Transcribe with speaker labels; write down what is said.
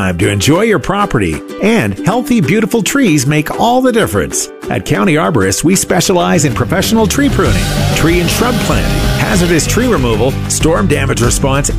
Speaker 1: time to enjoy your property. And healthy, beautiful trees make all the difference. At County Arborists, we specialize in professional tree pruning, tree and shrub planting, hazardous tree removal, storm damage response,